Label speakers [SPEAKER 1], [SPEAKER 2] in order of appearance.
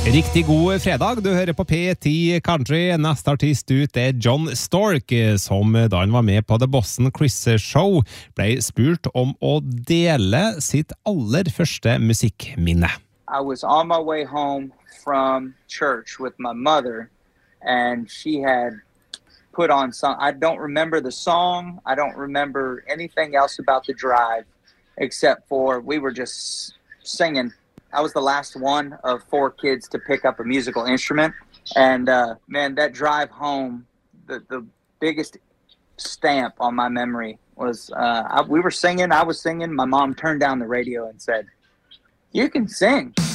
[SPEAKER 1] Riktig god fredag, du hører på P10 Country. Neste artist ut er John Stork, som da han var med på The Boston Chris Show, ble spurt om å dele sitt aller første musikkminne.
[SPEAKER 2] I was on my way home from church with my mother, and she had put on some, I don't remember the song, I don't remember anything else about the drive, except for we were just singing. I was the last one of 4 kids to pick up a musical instrument. And, man, that drive home, the biggest stamp on my memory was we were singing, I was singing. My mom turned down the radio and said, "You can sing."